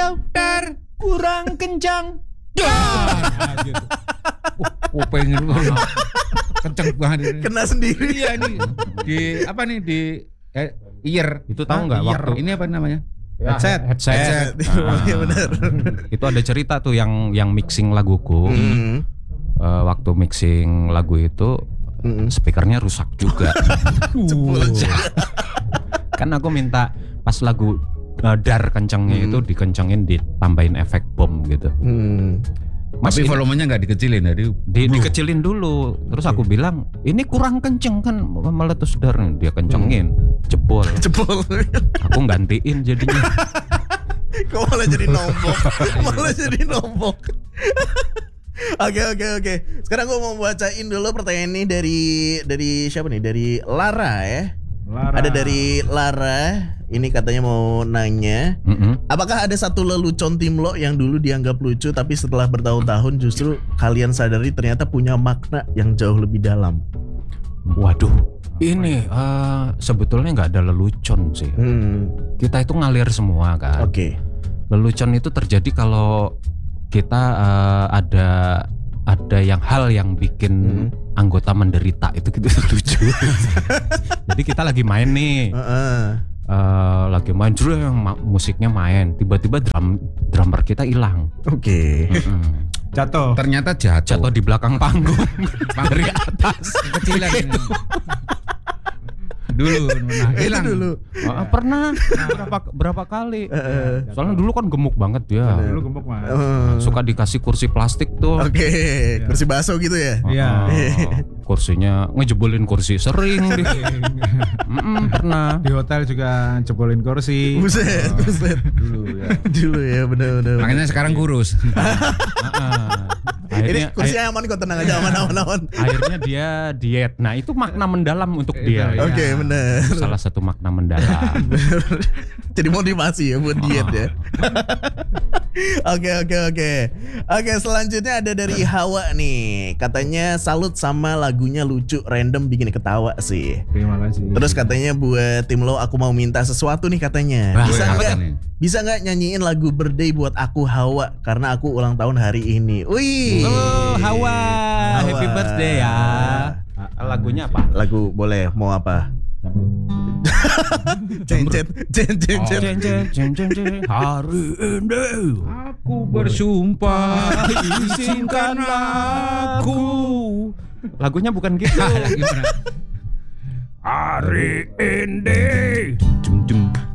Dar kurang kencang. Gitu. Pengen kenceng banget. Kena sendiri. Iya nih di apa nih di ear. Itu tahu nggak waktu ini apa namanya? Headset. Iya benar. Itu ada cerita tuh yang mixing laguku. Waktu mixing lagu itu speakernya rusak juga. Kan aku minta pas lagu dar kencengnya itu dikencengin, ditambahin efek bom gitu. Tapi volumenya nggak dikecilin dari dikecilin dulu. Terus aku bilang ini kurang kenceng kan meletus dar. Dia kencengin, jebol. Aku gantiin jadinya. Kok malah jadi nombok. Oke. Sekarang gue mau bacain dulu pertanyaan ini dari siapa nih? Dari Lara ya. Ada dari Lara. Ini katanya mau nanya, apakah ada satu lelucon tim lo yang dulu dianggap lucu tapi setelah bertahun-tahun justru kalian sadari ternyata punya makna yang jauh lebih dalam? Waduh, ini sebetulnya nggak ada lelucon sih. Kita itu ngalir semua kan. Oke. Lelucon itu terjadi kalau kita ada hal yang bikin anggota menderita, itu gitu lucu. Jadi kita lagi main nih. Lagi main musiknya main, tiba-tiba drummer kita hilang. Oke. Jatuh. Ternyata jatuh di belakang panggung dari atas kecilan. Dulu hilang dulu. Pernah berapa kali. Soalnya dulu kan gemuk banget dia. Dulu gemuk mah. Suka dikasih kursi plastik tuh. Oke. Kursi bakso gitu ya. Iya. Kursinya ngejebolin kursi sering. Pernah. Di hotel juga jebolin kursi. Buset. Dulu ya benar. Makanya sekarang kurus. Ini kursinya aman kok, tenang aja, aman. Akhirnya dia diet. Nah itu makna mendalam untuk dia. Oke, benar. Salah satu makna mendalam. Jadi motivasi ya buat diet ya. Oke, selanjutnya ada dari Hawa nih. Katanya salut sama lagunya lucu, random, bikin ketawa sih. Terima kasih. Terus katanya buat tim lo, aku mau minta sesuatu nih katanya. Bisa nggak nyanyiin lagu birthday buat aku Hawa, karena aku ulang tahun hari ini. Wih. Hawa, happy birthday ya. Lagunya apa? Lagu boleh, mau apa? Ceng. Hari ini aku bersumpah, izinkan aku. Lagunya bukan gitu. Hari ini